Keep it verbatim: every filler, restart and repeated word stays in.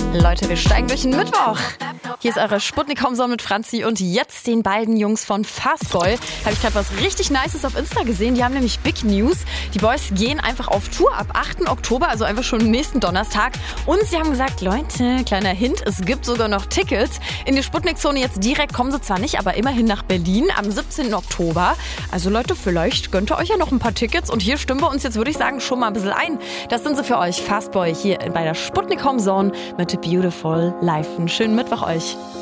Leute, wir steigen durch den Mittwoch. Hier ist eure Sputnik Homezone mit Franzi und jetzt den beiden Jungs von Fastboy. Habe ich gerade was richtig Nices auf Insta gesehen. Die haben nämlich Big News. Die Boys gehen einfach auf Tour ab achten Oktober, also einfach schon nächsten Donnerstag. Und sie haben gesagt, Leute, kleiner Hint, es gibt sogar noch Tickets. In die Sputnik-Zone jetzt direkt kommen sie zwar nicht, aber immerhin nach Berlin am siebzehnten Oktober. Also Leute, vielleicht gönnt ihr euch ja noch ein paar Tickets. Und hier stimmen wir uns jetzt, würde ich sagen, schon mal ein bisschen ein. Das sind sie für euch, Fastboy, hier bei der Sputnik Homezone mit Beautiful Life. Einen schönen Mittwoch euch.